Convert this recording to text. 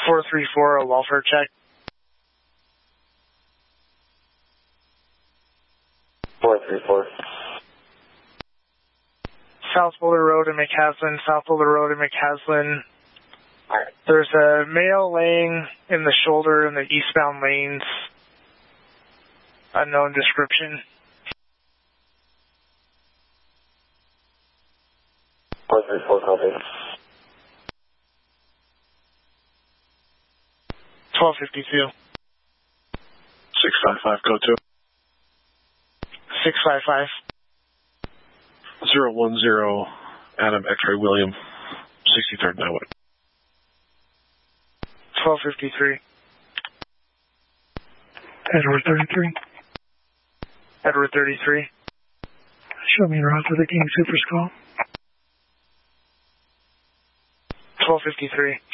434, a welfare check. 434. South Boulder Road in McCaslin, South Boulder Road in McCaslin. There's a male laying in the shoulder in the eastbound lanes. Unknown description. 434, copy. 1252. 655, go to. 655. 010, Adam X-ray William, 63rd Highway. 1253. Edward 33. Edward 33. Show me route to the King Super Skull. 1253.